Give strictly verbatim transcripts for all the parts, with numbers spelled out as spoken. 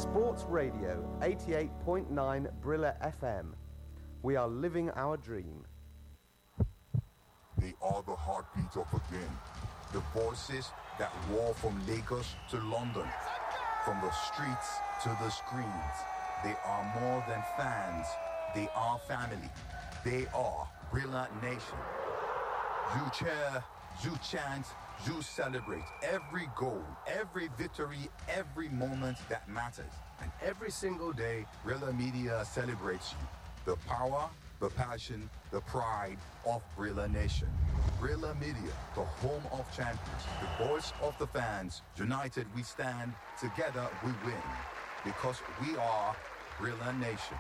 Sports Radio eighty-eight point nine Brilla F M. We are living our dream. They are the heartbeat of a game. The voices that roar from Lagos to London, from the streets to the screens. They are more than fans. They are family. They are Brilla Nation. You cheer, you chant, you celebrate every goal, every victory, every moment that matters. And every single day, Brilla Media celebrates you. The power, the passion, the pride of Brilla Nation. Brilla Media, the home of champions, the voice of the fans. United we stand, together we win. Because we are Brilla Nation.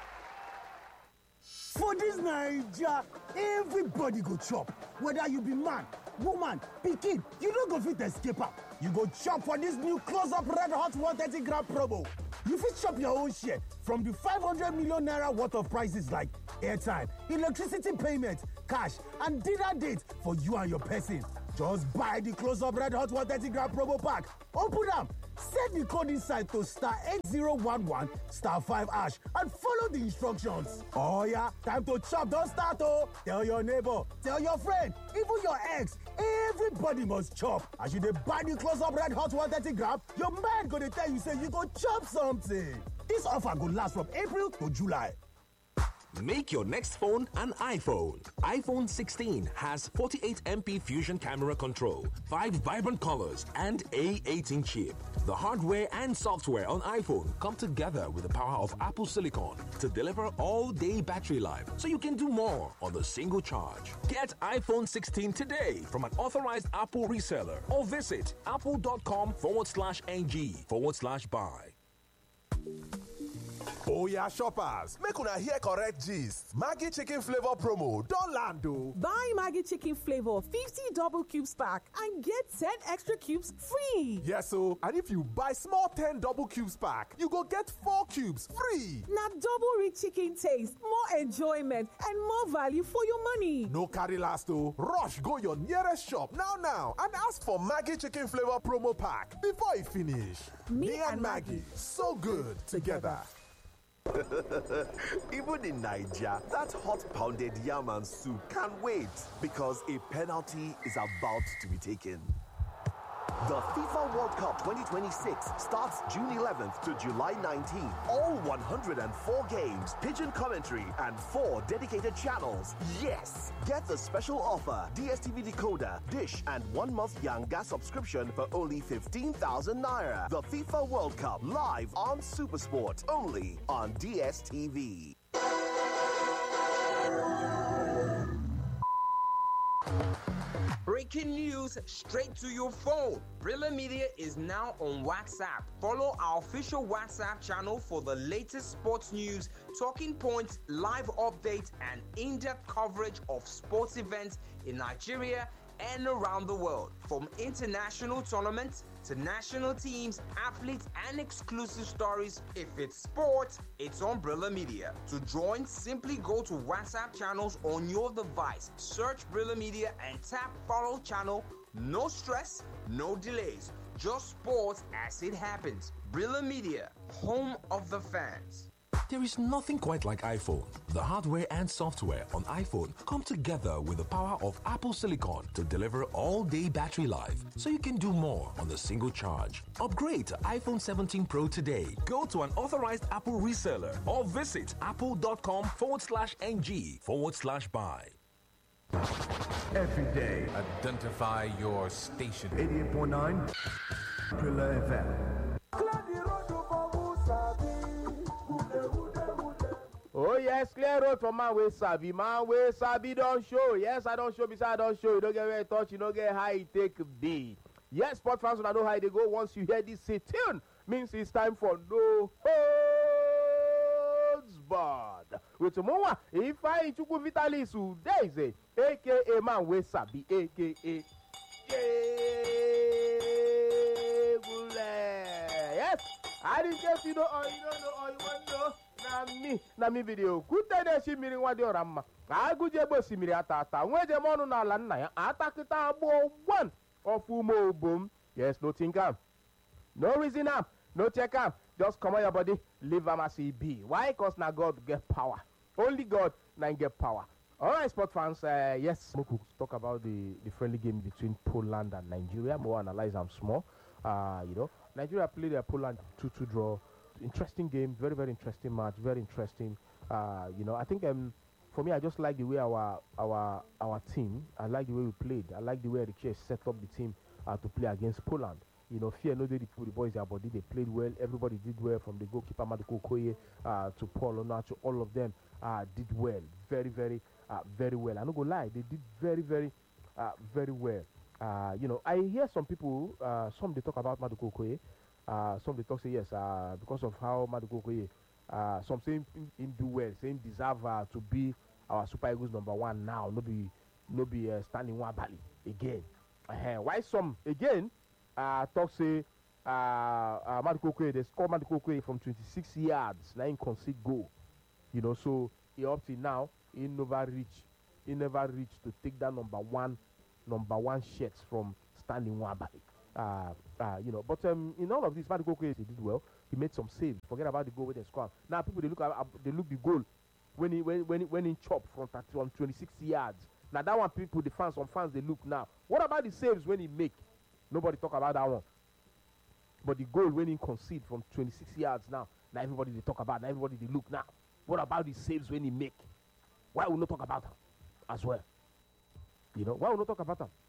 For this Naija, everybody go chop. Whether you be man, woman, pikin, you don't go fit escape am. You go chop for this new close-up red hot one thirty gram promo. You fit chop your own share from the five hundred million naira worth of prices like airtime, electricity payment, cash, and dinner date for you and your person. Just buy the close-up red hot one thirty gram promo pack. Open them. Set the code inside to star eight zero one one star five hash and follow the instructions. Oh yeah, time to chop, don't start oh. Tell your neighbor, tell your friend, even your ex, everybody must chop. As you dey buy the close-up red hot one thirty gram, your mind gonna tell you say you go chop something. This offer go last from April to July. Make your next phone an iPhone. iPhone sixteen has forty-eight megapixel Fusion camera control, five vibrant colors, and A eighteen chip. The hardware and software on iPhone come together with the power of Apple Silicon to deliver all-day battery life, so you can do more on the single charge. Get iPhone sixteen today from an authorized Apple reseller or visit apple.com forward slash ng forward slash buy. Oh yeah, shoppers, make una hear correct gist. Maggi chicken flavor promo don land o. Buy Maggi chicken flavor fifty double cubes pack and get ten extra cubes free. Yes o, and if you buy small ten double cubes pack, you go get four cubes free. Na double rich chicken taste, more enjoyment, and more value for your money. No carry last o. Rush go your nearest shop now now and ask for Maggi chicken flavor promo pack before e finish. Me, Me and Maggi, so good together. Even in Nigeria, that hot pounded yam and soup can't wait because a penalty is about to be taken. The FIFA World Cup twenty twenty-six starts June eleventh to July nineteenth. All one hundred four games, pigeon commentary, and four dedicated channels. Yes! Get the special offer, D S T V decoder, dish, and one month Yanga subscription for only fifteen thousand naira. The FIFA World Cup live on SuperSport, only on D S T V. Breaking news straight to your phone. Brilla Media is now on WhatsApp. Follow our official WhatsApp channel for the latest sports news, talking points, live updates, and in-depth coverage of sports events in Nigeria and around the world. From international tournaments to national teams, athletes, and exclusive stories. If it's sports, it's on Brilla Media. To join, simply go to WhatsApp channels on your device. Search Brilla Media and tap follow channel. No stress, no delays. Just sports as it happens. Brilla Media, home of the fans. There is nothing quite like iPhone. The hardware and software on iPhone come together with the power of Apple Silicon to deliver all-day battery life, so you can do more on the single charge. Upgrade to iPhone seventeen Pro today. Go to an authorized Apple reseller or visit apple.com forward slash ng forward slash buy. Every day, identify your station. eighty-eight point nine Brilla F M. Oh yes, clear road for man wey sabi. Man wey sabi don show. Yes, I don show beside I don show. You don't get where it touch, you don't get how it take be. Yes, sport fans don't know how they go. Once you hear this say tune, means it's time for no holds barred. With Mowa, if I Chukwu Vitalis who there is a aka man wey sabi, aka yes, I didn't guess you know or you don't know or you want to know. Na me, na me video. Kutene shimiri wadi orama. Aguje bo simiri atata. Mweje monu na la nna ya. Atakita abo one of umo boom. Yes, no thinker. No reason am. No check am. Just come on your body, leave am as e be. Why? Because now God get power. Only God now get power. All right, sport fans. Uh, yes, we could talk about the, the friendly game between Poland and Nigeria. More analyze them small. Uh, you know, Nigeria played their Poland two two draw. Interesting game, very very interesting match, very interesting. Uh, you know, I think um, for me, I just like the way our our our team. I like the way we played. I like the way the set up the team uh, to play against Poland. You know, fear no they put the boys their body. They played well. Everybody did well, from the goalkeeper Maduko Okoye uh, to Paul Onacho. All of them uh, did well, very very uh, very well. I'm not gonna lie, they did very very uh, very well. Uh, you know, I hear some people, uh, some they talk about Maduko Okoye. Uh, some they talk say yes uh, because of how Maduko Okoye. Uh, some saying him, him do well, saying deserve uh, to be our Super Eagles number one now. No be no be uh, standing one bally again. Uh-huh. Why some again uh, talk say uh, uh, Maduko Okoye, they score Maduko Okoye from twenty-six yards, now he concede goal. You know, so he up till now he never reach he never reached to take that number one number one shirts from standing one bally. Uh, uh, you know, but um, in all of this, Maduko Okoye, he did well. He made some saves. Forget about the goal when they score. Now people they look at uh, they look the goal when he when when he, when he chop from from twenty-six yards. Now that one people the fans some fans they look now. What about the saves when he make? Nobody talk about that one. But the goal when he concede from twenty-six yards now, now everybody they talk about. Now everybody they look now. What about the saves when he make? Why we not talk about them as well? You know why we not talk about them?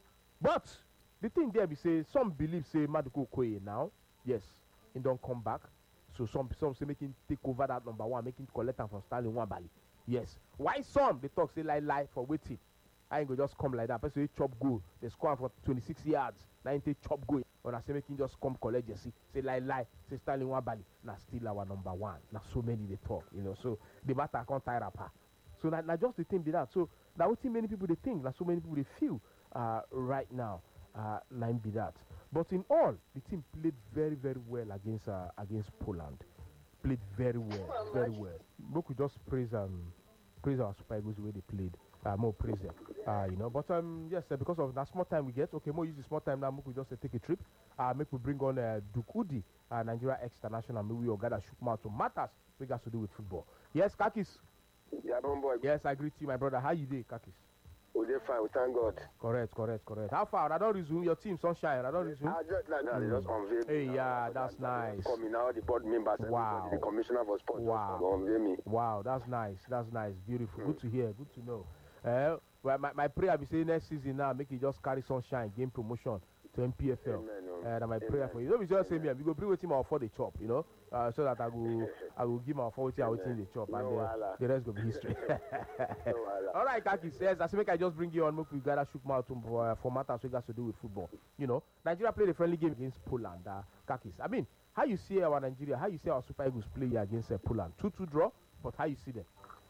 But the thing there we say some believe say Maduko Okoye now, yes, he don't come back. So some some say make him take over that number one, make him collect them from Stanley Nwabali. Yes. Why some they talk say lie lie for waiting? I ain't go just come like that. Person they chop goal, they score for twenty-six yards. Now he take chop goal. Or I say make him just come collect Jesse. Say lie lie. Say Stanley Nwabali. Now still our number one. Now so many they talk, you know. So the matter can't tire up. So now, now just the thing be that. So now what many people they think, like so many people they feel uh, right now. Uh, nine be that. But in all, the team played very, very well against uh, against Poland. Played very well, very well. We could just praise um praise our Super Eagles the way they played. Uh, more praise them. Uh, you know. But um yes, uh, because of that small time we get, okay, more use the small time now. We could just uh, take a trip. Uh, make we bring on uh, Duke Udi, uh, Nigeria ex-international. Maybe we all gather shoot mouth to matters we got to do with football. Yes, Kakis. Yeah, boy. Yes, I agree to you, my brother. How you doing, Kakis? Oh, they're fine. We thank God. Correct, correct, correct. How far? I don't resume your team, Sunshine. I don't resume. I just like that. They just unveil. Hey, yeah, that's nice. Coming now, the board members. Wow. The commissioner for sports. Wow. Unveil me. Wow, that's nice. That's nice. Beautiful. Mm. Good to hear. Good to know. Uh, well, my, my prayer be say next season now, make it just carry Sunshine, gain promotion to M P F L. Amen, oh. Uh, that's my Amen. prayer for you. Don't be just saying me. We go bring with him our for the chop, you know, uh, so that I go, I will give my for with him the chop, no and uh, the rest go be history. no All right, Kaki says, I say make I just bring you on. Make we gather shoot mouth for uh, for matters we got to do with football. You know, Nigeria played a friendly game against Poland. Uh, Kakis. I mean, how you see our Nigeria? How you see our Super Eagles play against uh, Poland? two two draw, but how you see them?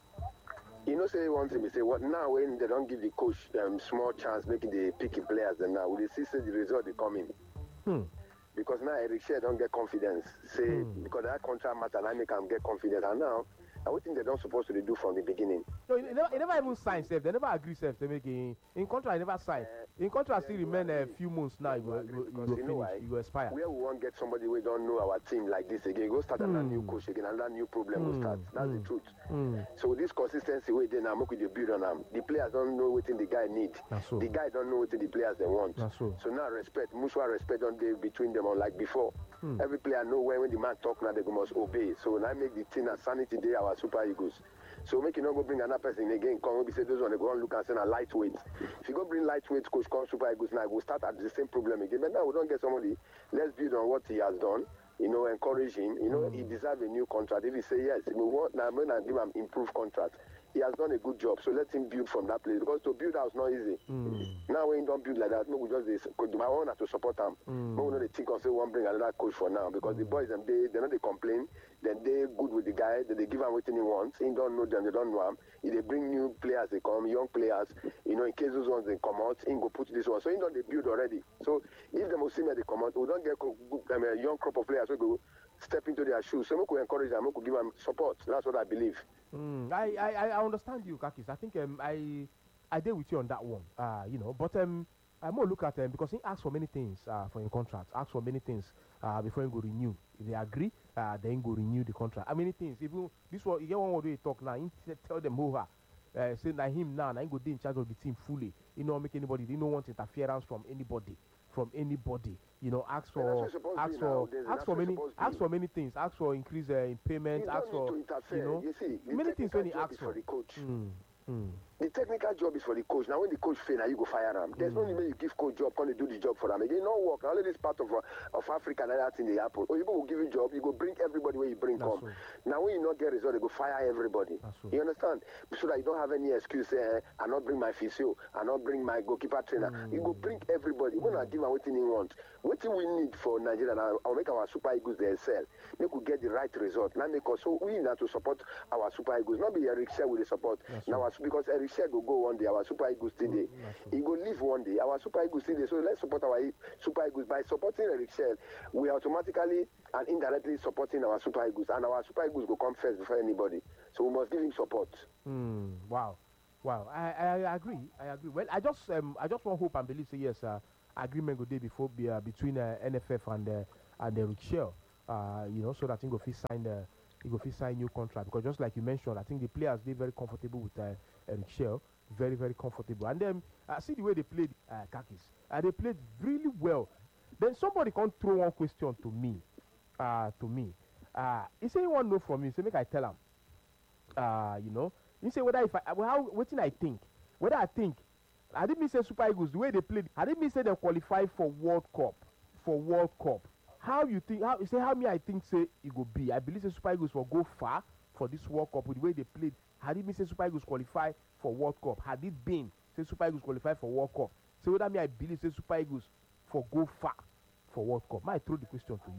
You know, say one thing, we say what now when they don't give the coach um, small chance making the picky players, and now we see say the result they come in. Hmm. Because now Eric Shea don't get confidence. Say Hmm. because that contract matter, now make them get confidence, and now I would think they don't supposed to do from the beginning. No, he never, he never even signed self. They never agree self to make in in contract. He never signed. In contract, still remain a few months now. You go, you go, you go finish. You go expire. Where we won't get somebody we don't know our team like this again. Go start another new coach again, another new problem will start. That's the truth. So this consistency we then now make with the build on them. The players don't know what the guy need. So. The guy don't know what the players they want. So. so now respect, mutual respect don't be between them unlike before. Hmm. Every player know when when the man talk now they must obey. So now make the team and sanity day our Super Eagles. So make you not go bring another person again. Come we say those one they go and look and say a lightweight. If you go bring lightweight coach come Super Eagles now we'll start at the same problem again. But now we don't get somebody. Let's build on what he has done. You know, encourage him. You know, mm. he deserves a new contract. If he say yes, we want now I'm gonna give him improved contract. He has done a good job, so let him build from that place. Because to build house not easy. Mm. Now when you don't build like that, we just this. I want to support them. Mm. But we know they think of say one bring another coach for now because mm. the boys them they they know they complain. Then they good with the guy. Then they give him what he wants. He don't know them. They don't know him. If they bring new players, they come young players. You know, in case those ones they come out, he go put this one. So he know they build already. So if the Muslim they come out, we don't get um, a young crop of players. We go step into their shoes. So we could encourage them. We could give them support. That's what I believe. Mm, I, I I understand you, Kakis. I think um, I I deal with you on that one. Uh, you know, but um, I'm more look at them because he asks for many things uh, for your contract. Ask for many things uh, before he go renew. If they agree, uh, then go renew the contract. How many things? Even this one, you get one word he talk now. He tell them over. Uh, say that him now, now he go be in charge of the team fully. He don't make anybody. He don't want interference from anybody, from anybody. You know, ask for, ask for, ask for many, ask for many things. Ask for increase uh, in payment. Ask for, you know, you see, many things when he asks for. for the coach. Mm. Mm. The technical job is for the coach. Now, when the coach fail, now you go fire him. There's mm. no need you give coach job, can do the job for them. Again, no work. Now, this part of uh, of Africa, and that's in the apple. Or you go give you job, you go bring everybody where you bring That's come. Right. Now, when you not get result, they go fire everybody. Right. You understand? So that you don't have any excuse. Uh, I not bring my physio, I not bring my goalkeeper trainer. Mm. You go bring everybody. We're not give them what he want. What we need for Nigeria now, I'll make our Super Eagles they excel. Make we get the right result. Now, make us so we need to support our Super Eagles. Not be Eric Shea with the support. That's now, right. Because Eric Shea go go one day. Our Super Eagles today. Mm, he go leave one day. Our Super Eagles today. So let's support our Super Eagles. By supporting Eric Shell, we automatically and indirectly supporting our Super Eagles. And our Super Eagles go come first before anybody. So we must give him support. Mm, wow. Wow. I, I, I agree. I agree. Well, I just um, I just want hope and believe say yes, uh, agreement go day before be, uh, between uh, N F F and uh, and Eric Shell. Uh, you know, so that he go fit sign the he go fit sign new contract. Because just like you mentioned, I think the players they very comfortable with uh, Eric Shell. Very, very comfortable. And then uh, see the way they played uh, Kakis. Uh, they played really well. Then somebody can throw one question to me. Uh, to me. Uh, he say he want to know from me. Say make I tell him. Uh, you know. He say whether if I well, how what thing I think. Whether I think. I didn't mean say Super Eagles the way they played. I didn't mean say they qualify for World Cup. For World Cup. How you think? How you say how me I think say it will be? I believe say Super Eagles will go far for this World Cup with the way they played. Had it been say Super Eagles qualify for World Cup? Had it been say Super Eagles qualify for World Cup? So whether me I believe say Super Eagles for go far for World Cup? Might throw the question to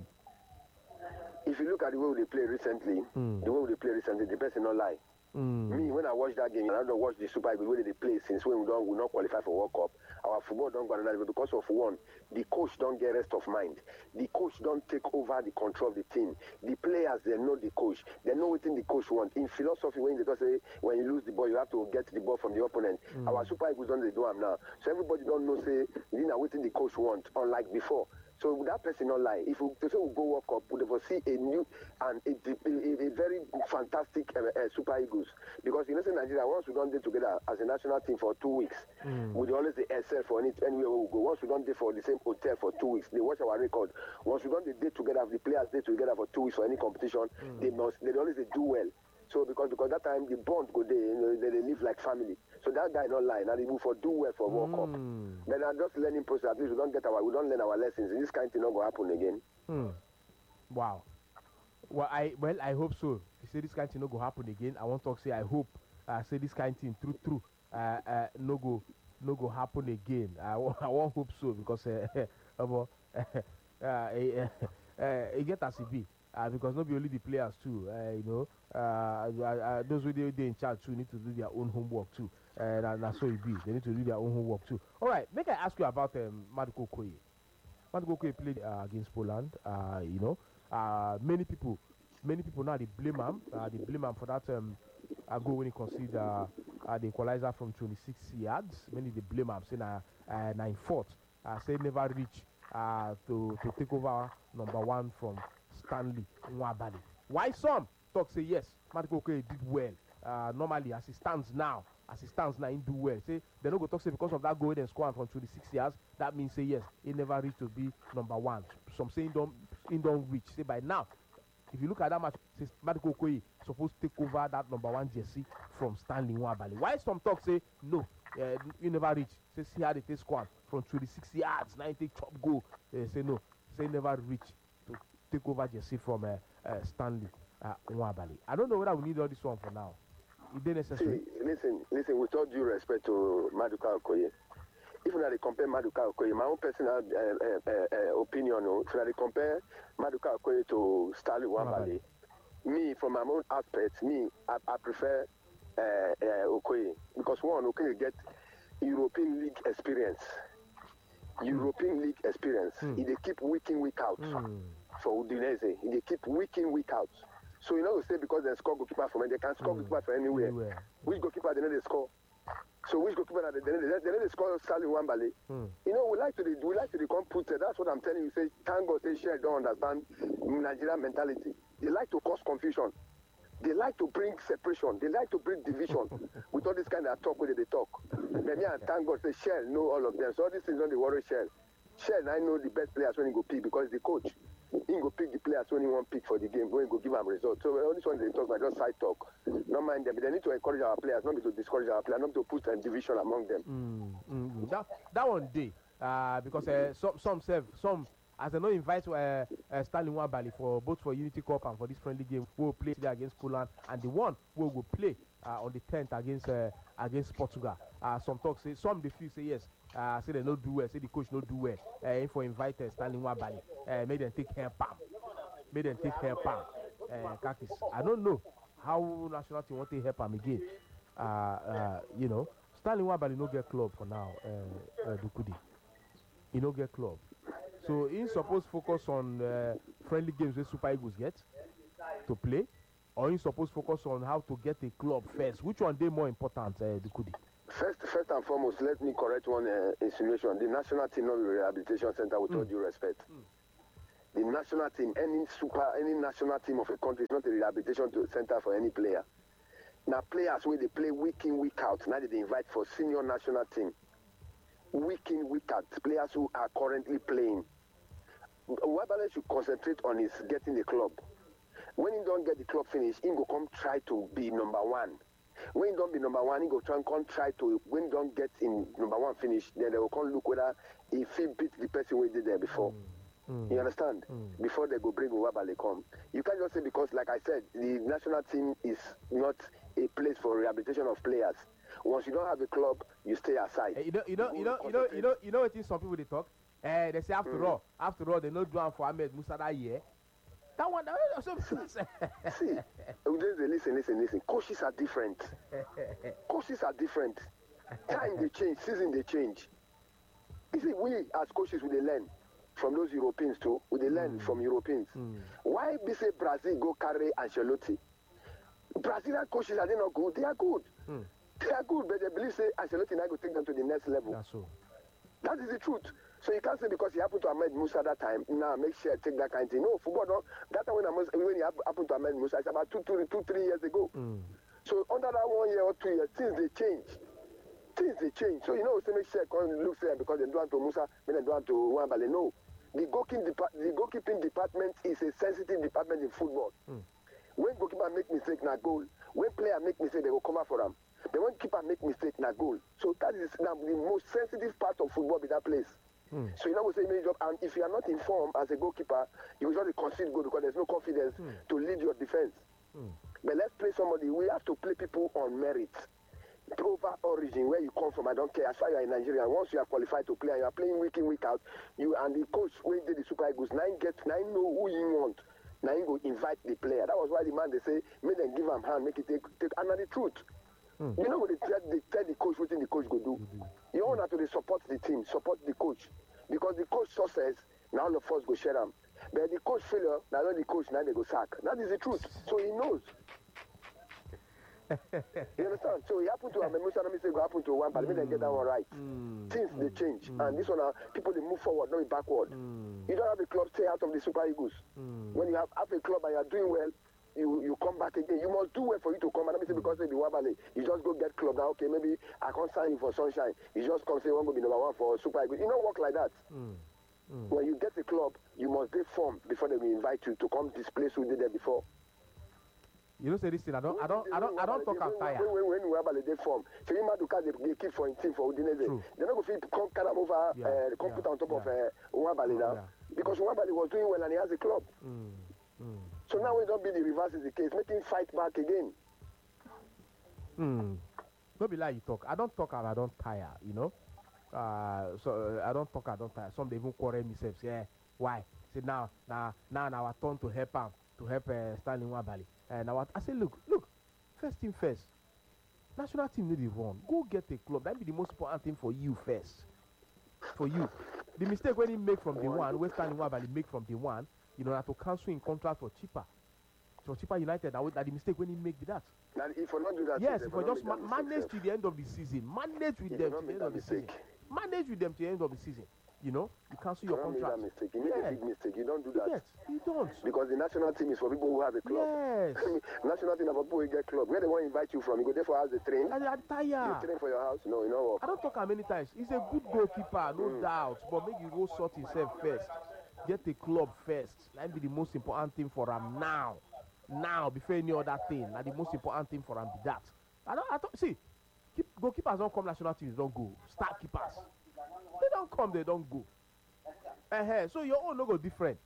you. If you look at the way they play recently, mm. the way they play recently, the person not lie. Mm. Me, when I watch that game, I don't watch the Super Eagles, the way they play since when we don't we not qualify for World Cup. Our football don't go another level because of one, the coach don't get rest of mind. The coach don't take over the control of the team. The players, they know the coach. They know what the coach wants. In philosophy, when they just say when you lose the ball, you have to get the ball from the opponent. Mm. Our Super Eagles don't they do them now. So everybody don't know say you know what the coach wants, unlike before. So that person not lie. If we say we go World Cup, we will see a new and a, a, a very fantastic uh, uh, Super Eagles. Because you know, in Nigeria, once we don't do together as a national team for two weeks, mm. we always the excel for any, anywhere we go. Once we don't do for the same hotel for two weeks, they watch our record. Once we don't do together, the players day together for two weeks for any competition, mm. they must they always they do well. So because because that time the bond go there, you know, they, they live like family. So that guy not lie. Now they move for do well for World Cup. Mm. Then I'm just learning process. At least we don't get our we don't learn our lessons. And this kind of thing not go happen again. Hmm. Wow. Well, I well I hope so. If you say this kind of thing not go happen again, I want to talk say I hope. Uh, say this kind of thing true true. Uh, uh, no go no go happen again. I want I want hope so because uh, uh, uh, uh, uh, it get as it be. Uh, because not be only the players too, uh, you know, uh, uh, uh, those who they, they in charge too need to do their own homework too. Uh, and that's so it be. They need to do their own homework too. All right, make I ask you about um, Maduka Okoye. Maduka Okoye played uh, against Poland. Uh, you know, uh, many people, many people now they blame him. Uh, they blame him for that um, uh, goal when he conceded uh, uh, the equalizer from twenty-six yards. Many they blame him, saying uh, uh, nine fourth. Uh, say never reach uh, to to take over number one from Stanley Nwabali. Why some talk say yes, Maduka Okoye did well. Uh, normally, as it stands now, as it stands now, he do well. Say they don't go talk say because of that goal and score from twenty-six years. That means say yes, he never reached to be number one. Some say he don't, he don't reach. Say by now, if you look at that match, say Maduka Okoye supposed to take over that number one jersey from Stanley Nwabali. Why some talk say no, uh, he never reach. Say see how they take score from twenty-six yards. Now he take top goal. They say no, say he never reach to take over jersey from uh, uh, Stanley uh, Nwabali. I don't know whether we need all this one for now. Is it necessary? See, listen, listen, with all due respect to Maduka Okoye, if you really compare Maduka Okoye, my own personal uh, uh, uh, opinion, if you really compare Maduka Okoye to Stanley Nwabali, me, from my own aspect, me, I, I prefer uh, uh, Okoye. Because one, Okoye get European League experience. European League experience. Mm. They keep week in, week out. Mm. For Udinese, they keep week in, week out. So you know, say because they score goalkeeper from they can score mm. goalkeeper from anywhere. anywhere. Which goalkeeper they know they score? So which goalkeeper are they? They they they they score Stanley Wambale. Hmm. You know, we like to we like to come put. Uh, that's what I'm telling you. Say, thank God, say, share don't understand Nigerian mentality. They like to cause confusion. They like to bring separation. They like to bring division with all this kind of talk where they talk. Then yeah, thank God, say Shell know all of them. So all these things don't they worry Shell. Shell, I know the best players when he go pick because the coach. He go pick the players when he want pick for the game, when he go give them results. So all this one they talk about just side talk. Don't mind them. But they need to encourage our players, not to discourage our players, not to put a division among them. Mm, mm, mm. That that one day, uh, because uh, some some serve some. As they no invite uh, uh, Stanley Wambali for both for Unity Cup and for this friendly game, we will play today against Poland, and the one we will play uh, on the tenth against uh, against Portugal. Uh, some talk say some they feel say yes, uh, say they no do well, say the coach no do well. Uh, if we invite uh, Stanley Wambali, uh, make them take hair palm, make them take hair palm. Uh, Kakis. I don't know how national team want to help him again. Uh, uh, you know, Stanley Wambali no get club for now. Uh, uh, Dukudi, he no get club. So he's supposed to focus on uh, friendly games where Super Eagles get to play, or he's supposed to focus on how to get a club first. Which one they more important, uh, Dukudi? First, first and foremost, let me correct one uh, insinuation. The national team, not the rehabilitation center, with mm. all due respect. Mm. The national team, any super, any national team of a country is not a rehabilitation center for any player. Now, players where they play week in, week out, now they invite for senior national team. Week in, week out, players who are currently playing. Wabale should concentrate on his getting the club. When he don't get the club finished, he go come try to be number one. When he don't be number one, he go try and come try to, when he don't get in number one finish, then they will come look whether if he beat the person who did there before. Mm. You understand? Mm. Before they go bring Wabale come. You can't just say because, like I said, the national team is not a place for rehabilitation of players. Once you don't have a club, you stay aside. Hey, you know, you know, you know, you know, you know, you know what is some people they talk? Uh, they say after mm. all, after all, they no do one for Ahmed Musa that year. That one, that one, see, listen, listen, listen. Coaches are different. Coaches are different. Time they change, season they change. You see, we as coaches, we they learn from those Europeans too. We they learn mm. from Europeans. Mm. Why they say Brazil go carry Ancelotti? Brazilian coaches are they not good? They are good. Mm. They are good, but they believe say Ancelotti now go take them to the next level. That's so. That is the truth. So you can't say because he happened to Ahmed Musa that time, now make sure take that kind of thing. No, football don't. That time when, I was, when he happened to Ahmed Musa, it's about two, two, two three years ago. Mm. So under that one year or two years, things they change. Things they change. So you know, say make sure look there because they do want to Musa, when they do want to Wambale. No. The goalkeeping, depart- the goalkeeping department is a sensitive department in football. Mm. When goalkeeper make mistake, na goal. When player make mistake, they will come out for them. But when keeper make mistake, na goal. So that is now the most sensitive part of football in that place. Mm. So you know, we say major job, and if you are not informed as a goalkeeper, you will just concede goal because there's no confidence mm. to lead your defense. Mm. But let's play somebody. We have to play people on merit, over origin, where you come from. I don't care. As far as you are in Nigeria, once you are qualified to play, and you are playing week in week out. You and the coach when did the Super Eagles nine get nine know who you want. Now you go invite the player. That was why the man they say make them give him hand, make it take take another truth. Mm. You know what they tell, they tell the coach what the coach go do. Mm-hmm. You don't have to support the team, support the coach. Because the coach success, now all of us go share them. But the coach failure, now the coach now they go sack. That is the truth. So he knows. You understand? So he happened to Ahmed Musa, let me say go happen to one, but let me get that one right. Mm. Things mm. they change. Mm. And this one, uh, people they move forward, not backward. Mm. You don't have a club stay out of the Super Eagles. Mm. When you have, have a club and you are doing well, You, you come back again. You must do well for you to come. And let me say, because maybe Wabale, you just go get club now. Okay, maybe I can't sign you for Sunshine. You just come say, I want to be number one for Super Eagles. You don't work like that. Mm. Mm. When you get a club, you must be formed before they will invite you to come displace who did there before. You know, say this thing. I don't, I don't, I don't, I don't talk after you. When when Wabale they form, so you might do they, they keep for team for Udinese. They're not going to come kind of over, yeah. uh, come yeah. put on top yeah. of uh, Wabale now, yeah. because Wabale was doing well and he has a club. Mm. Mm. So now we don't be the reverse is the case, making fight back again. Hmm. Don't be like you talk. I don't talk and I don't tire, you know. Uh, so uh, I don't talk, I don't tire. Some they even quarrel themselves. Yeah, why? Say now, now, now, now, our turn to help him, to help uh, Stanley Wambali. And uh, I say, look, look, first thing first. National team need the one. Go get a club. That be the most important thing for you first. For you, the mistake when he make from the one, when Stanley Wambali make from the one. You know, have to cancel in contract for cheaper. for Chippa United, that, that the mistake when he make be that. Now, if you not do that, yes, if you just ma manage to the end of the season, manage with them to the end of the season, manage with them to the end of the season. You know, you cancel your contract. Make that mistake. You make yeah. a big mistake. You don't do that. Yes, you don't. Because the national team is for people who have a club. Yes. National team is for people who get club. Where they want to invite you from, you go there for house, they train. I, I'm tired. You train for your house? No, you know what? I don't talk how many times. He's a good goalkeeper, no mm. doubt. But make you go sort himself first. Get a club first. That be the most important thing for him now. Now, before any other thing. That the most important thing for him be that. I don't, I don't see. Keep, goalkeepers don't come national teams, don't go. Start keepers. They don't come, they don't go. Uh-huh. So your own no go different.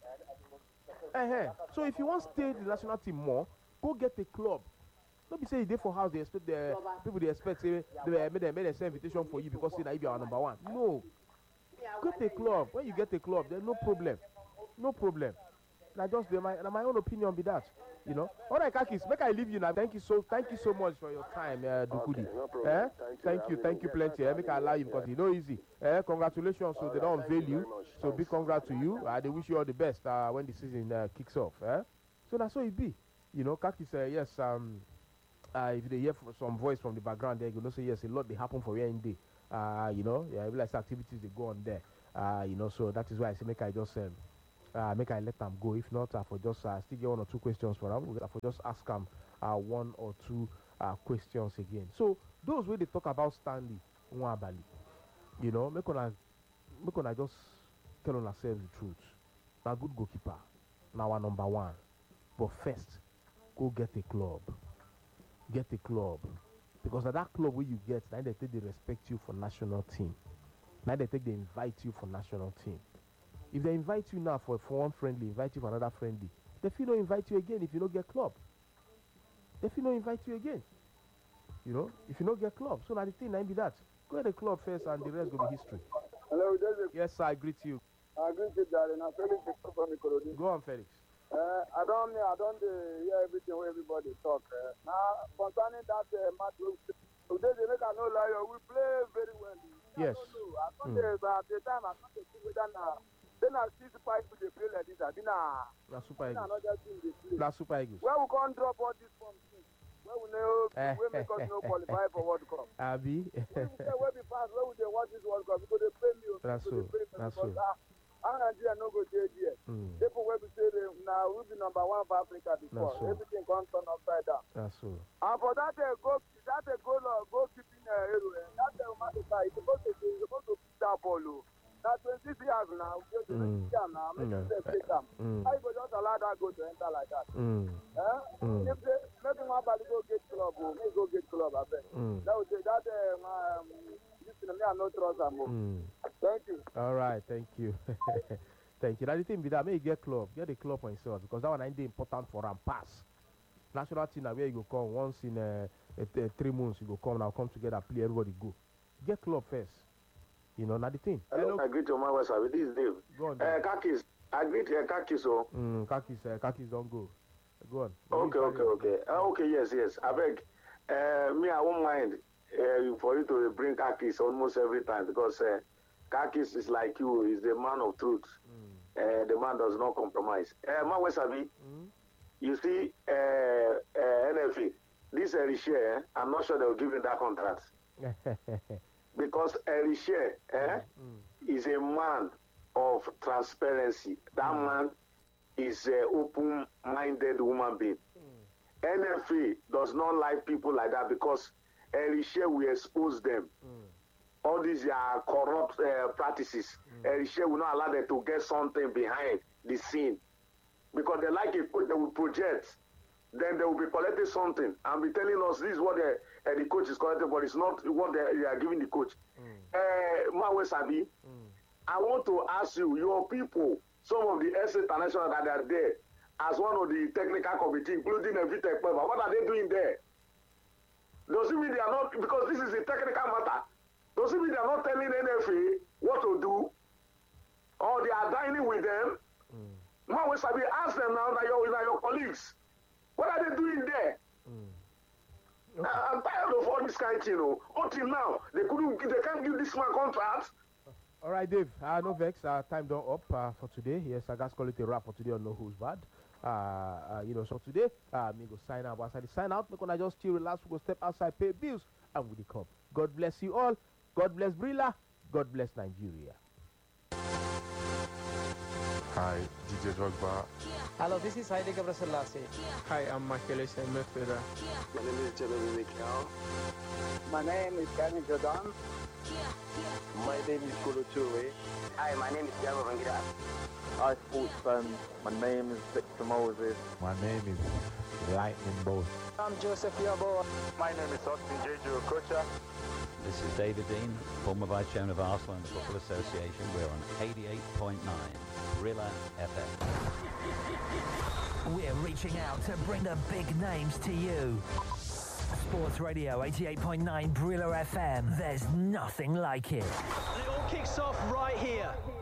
Uh-huh. So if you want to stay the national team more, go get a club. Don't be saying they for house, they expect the people they expect say they made them made a invitation for you because say that you are number one. No. Get a club. When you get a club, there's no problem. No problem. Now just my my own opinion be that. You know. All right, Kakis, make I leave you now. Thank you so thank you so much for your time, uh, Dukudi. Okay, no problem. Eh? Thank, thank you, thank you plenty. Eh? Make I allow you because it's no easy. Eh? Congratulations. So they don't unveil you. So big congrats to you. Uh, they wish you all the best uh, when the season uh, kicks off. Eh? So that's how it be. You know, Kakis, uh, yes, um, uh, if they hear some voice from the background, they're going to say, yes, a lot they happen for here in day. Uh, you know, yeah, like activities they go on there. Uh, you know, so that is why I say make I just um, uh, make I let them go. If not, I for just uh, still get one or two questions for them. I for just ask them uh, one or two uh, questions again. So those way they talk about Stanley Nwabali, you know, make on make on just tell on ourselves the truth. Now good goalkeeper, now our number one. But first, go get a club. Get a club. Because at that club where you get, now they take they respect you for national team. Now they take they invite you for national team. If they invite you now for, for one friendly, invite you for another friendly, they feel no invite you again if you don't get club. They feel no invite you again. You know, if you don't get club. So now the thing now be that. Go at the club first and the rest will be history. Hello, David. Yes, sir, I greet you. I greet you, darling. I'm Felix from Ikorodi. Go on, Felix. Uh, I don't I don't uh, hear everything where everybody talk. Uh, now, concerning that uh, match, today they make a no lie. We play very well. Yes. I don't know. I thought mm. uh, at the time I thought they whether now then I see Super Eagles they play like this. I didn't. That's Super Eagles. Another team they play. That's Super Eagles. Where we can't drop all this from team. Where we know we make us no qualify for World Cup. Abi. Where we say where we pass, where we they watch this World Cup because they play me. That's so. That's so. I'm Nigeria no go there yet. Mm. People will be saying now we'll be number one for Africa before. So. Everything gone turn upside down. That's so. And for that uh, go that uh, goal uh, goalkeeping uh, hero, uh, that uh, Madika is supposed to is supposed to pick that ball. Oh. Now twenty-six years now, just mm. years now, make mm. them take them. Mm. How you go just allow that goal to enter like that? Mm. Eh? Mm. If they make one ball go get club, oh, make go get club, I bet. Mm. That would say that uh, um, listen, me I no trust them. Mm. Thank you. All right, thank you. Thank you. Now the thing be that may get club, get the club for himself because that one ain't important for him pass. National team now where you go come once in uh, a, a, a three months you go come now come together play everybody go. Get club first. You know, now the thing. Hello, I greet you my West This is Dave. Go on. Uh, Kakis, I greet uh, Kakis. Oh. Mm, Kakis, uh, Kakis don't go. Go on. Okay, okay, okay. Uh, okay, yes, yes. I beg. Uh, me, I won't mind uh, for you to bring Kakis almost every time because uh, Kakis is like you, he's the man of truth. Mm. Uh, the man does not compromise. Uh, my West mm. You see, uh, uh, N F A, this Erishe, I'm not sure they'll give him that contract. Because Erishe eh, mm. is a man of transparency. That mm. man is an open-minded human being. Mm. N F A does not like people like that because Erishe will expose them. Mm. All these are corrupt uh, practices. Mm. Erishe will not allow them to get something behind the scene. Because they like it, they will project. Then they will be collecting something and be telling us this is what the, uh, the coach is collecting, but it's not what they, they are giving the coach. Mm. Uh, Mawe Sabi, mm. I want to ask you, your people, some of the S International that are there, as one of the technical committee, including Evitech, what are they doing there? Does it mean they are not, because this is a technical matter, does it mean they are not telling N F A what to do? Or they are dining with them? Mm. Mawe Sabi, ask them now that you're, that your colleagues. What are they doing there? Mm. Okay. I'm tired of all this kind of thing. You know. Until now, they couldn't, they can't give this man contract. All right, Dave. Uh, no vex. Uh, time done up uh, for today. Yes, I guess call it a wrap for today on No Who's Bad. Uh, uh, you know, so today, uh, me go sign out. Once I sign out, me gonna just chill, relax, we go step outside, pay bills, and we come. God bless you all. God bless Brilla. God bless Nigeria. Hi, D J Drogba. Hello, this is Haile Gebrselassie. Hi, I'm Michael Midfielder. My name is Jeremy Mikel. My name is Kevin Jordan. My name is Kolo Toure. Hi, my name is Thiago Vangira. Hi, sports fans. My name is Victor Moses. My name is Lightning Bolt. I'm Joseph Yabo. My name is Austin Jeju Okocha. This is David Dean, former Vice Chairman of Arsenal and the Football Association. We're on eighty-eight point nine Brilla F M. We're reaching out to bring the big names to you. Sports Radio eighty-eight point nine Brilla F M. There's nothing like it. And it all kicks off right here.